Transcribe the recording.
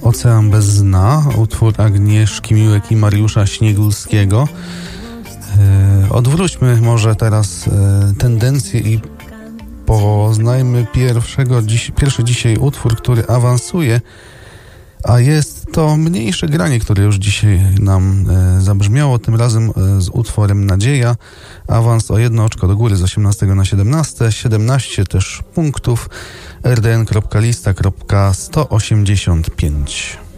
Ocean bez dna, utwór Agnieszki Miłek i Mariusza Śniegulskiego. Odwróćmy może teraz tendencję i poznajmy pierwszy dzisiaj utwór, który awansuje, a jest to mniejsze granie, które już dzisiaj nam zabrzmiało, tym razem z utworem Nadzieja. Awans o 1 oczko do góry z 18 na 17, 17 też punktów, rdn.lista.185.